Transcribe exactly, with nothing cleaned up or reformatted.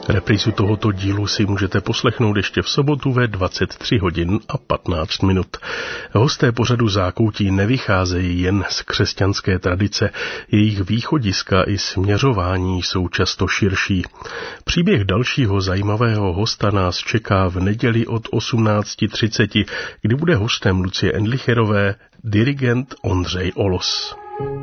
Reprízu tohoto dílu si můžete poslechnout ještě v sobotu ve dvacet tři hodin a patnáct minut. Hosté pořadu Zákoutí nevycházejí jen z křesťanské tradice, jejich východiska i směřování jsou často širší. Příběh dalšího zajímavého hosta nás čeká v neděli od osmnáct třicet, kdy bude hostem Lucie Endlicherové dirigent Ondřej Olos.